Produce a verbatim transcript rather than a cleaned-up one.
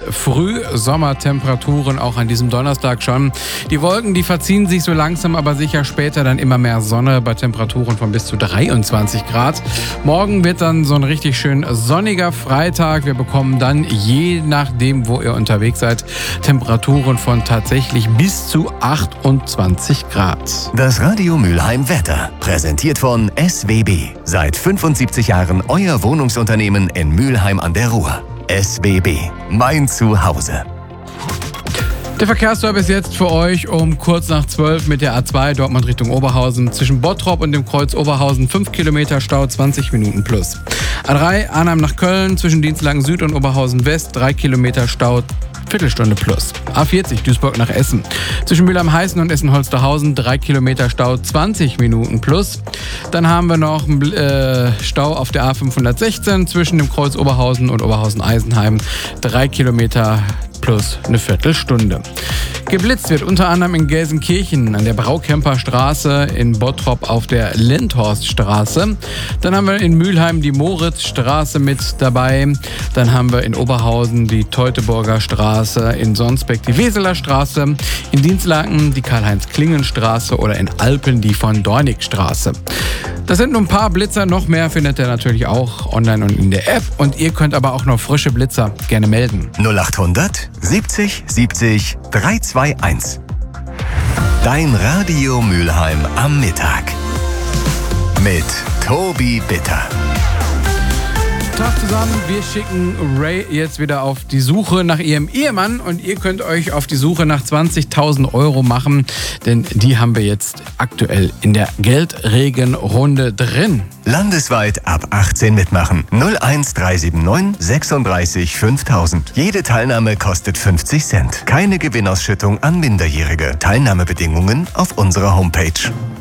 Frühsommertemperaturen auch an diesem Donnerstag schon. Die Wolken, die verziehen sich so langsam, aber sicher später dann immer mehr Sonne bei Temperaturen von bis zu dreiundzwanzig Grad. Morgen wird dann so ein richtig schön sonniger Freitag. Wir bekommen dann, je nachdem, wo ihr unterwegs seid, Temperaturen von tatsächlich bis zu achtundzwanzig Grad. Das Radio Mülheim Wetter, präsentiert von S W B. Seit fünfundsiebzig Jahren euer Wohnungsunternehmen in Mülheim an der Ruhr. S W B, mein Zuhause. Der Verkehrsservice jetzt für euch um kurz nach zwölf mit der A zwei Dortmund Richtung Oberhausen. Zwischen Bottrop und dem Kreuz Oberhausen fünf Kilometer Stau, zwanzig Minuten plus. A drei Arnhem nach Köln zwischen Dienstlaken Süd und Oberhausen West, drei Kilometer Stau, Viertelstunde plus. A vierzig Duisburg nach Essen. Zwischen Mülheim-Heißen und Essen-Holsterhausen drei Kilometer Stau, zwanzig Minuten plus. Dann haben wir noch einen äh, Stau auf der A fünfhundertsechzehn zwischen dem Kreuz Oberhausen und Oberhausen-Eisenheim. drei Kilometer plus eine Viertelstunde. Geblitzt wird unter anderem in Gelsenkirchen an der Braukemper Straße, in Bottrop auf der Lindhorststraße. Dann haben wir in Mülheim die Moritzstraße mit dabei. Dann haben wir in Oberhausen die Teutoburger Straße, in Sonsbeck die Weseler Straße, in Dienstlaken die Karl-Heinz-Klingen-Straße oder in Alpen die von Dornig-Straße. Das sind nur ein paar Blitzer, noch mehr findet ihr natürlich auch online und in der App. Und ihr könnt aber auch noch frische Blitzer gerne melden. null achthundert siebzig siebzig dreihunderteinundzwanzig. Dein Radio Mülheim am Mittag. Mit Tobi Bitter. Tag zusammen, wir schicken Ray jetzt wieder auf die Suche nach ihrem Ehemann und ihr könnt euch auf die Suche nach zwanzigtausend Euro machen, denn die haben wir jetzt aktuell in der Geldregenrunde drin. Landesweit ab achtzehn mitmachen. null eins drei sieben neun sechsunddreißig fünftausend. Jede Teilnahme kostet fünfzig Cent. Keine Gewinnausschüttung an Minderjährige. Teilnahmebedingungen auf unserer Homepage.